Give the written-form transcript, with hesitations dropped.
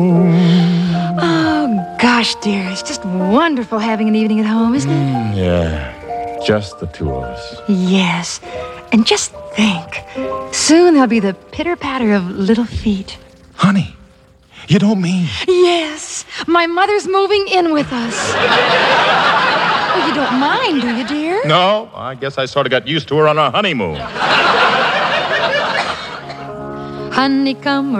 Oh, gosh, dear, it's just wonderful having an evening at home, isn't it? Yeah, just the two of us. Yes, and just think, soon there'll be the pitter-patter of little feet. Honey, you don't mean... Yes, my mother's moving in with us. Oh, you don't mind, do you, dear? No, I guess I sort of got used to her on our honeymoon. Honeycomb